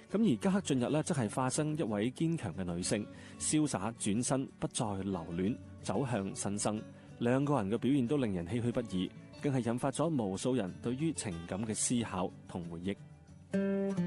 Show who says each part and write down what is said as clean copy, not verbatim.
Speaker 1: 咁而加克雋日呢，則係化身一位堅強嘅女性，瀟灑轉身，不再留戀，走向新生。兩個人嘅表現都令人唏噓不已，更係引發咗無數人對於情感嘅思考同回憶。